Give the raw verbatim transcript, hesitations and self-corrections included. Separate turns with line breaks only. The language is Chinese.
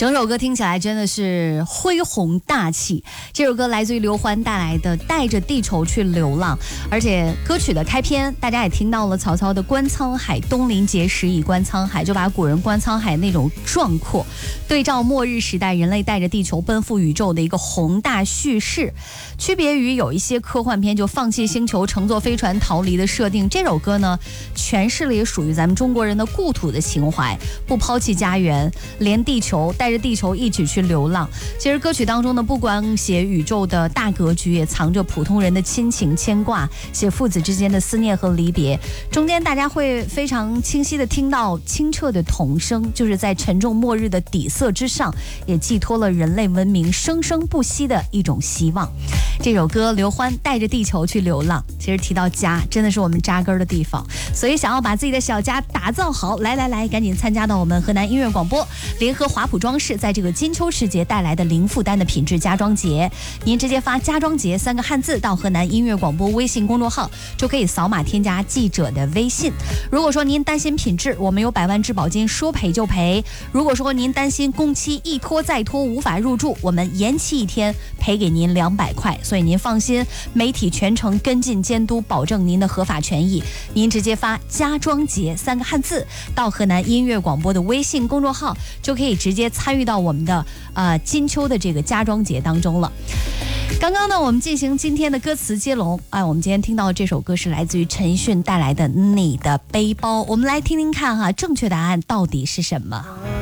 整首歌听起来真的是恢宏大气。这首歌来自于刘欢带来的《带着地球去流浪》，而且歌曲的开篇大家也听到了曹操的观沧海，东临碣石以观沧海，就把古人观沧海那种壮阔对照末日时代人类带着地球奔赴宇宙的一个宏大叙事。区别于有一些科幻片就放弃星球乘坐飞船逃离的设定，这首歌呢诠释了也属于咱们中国人的故土的情怀，不抛弃家园，连地球带着地球一起去流浪。其实歌曲当中呢，不光写宇宙的大格局，也藏着普通人的亲情牵挂，写父子之间的思念和离别。中间大家会非常清晰的听到清澈的童声，就是在沉重末日的底色之上，也寄托了人类文明生生不息的一种希望。这首歌刘欢带着地球去流浪，其实提到家真的是我们扎根的地方，所以想要把自己的小家打造好，来来来赶紧参加到我们河南音乐广播联合华普装饰在这个金秋时节带来的零负担的品质家装节。您直接发家装节三个汉字到河南音乐广播微信公众号，就可以扫码添加记者的微信。如果说您担心品质，我们有百万质保金，说赔就赔。如果说您担心工期一拖再拖无法入住，我们延期一天赔给您两百块。所以您放心，媒体全程跟进监督，保证您的合法权益。您直接发家装节三个汉字到河南音乐广播的微信公众号，就可以直接参与到我们的呃金秋的这个家装节当中了。刚刚呢，我们进行今天的歌词接龙。哎，我们今天听到的这首歌是来自于陈奕迅带来的《你的背包》，我们来听听看哈，正确答案到底是什么？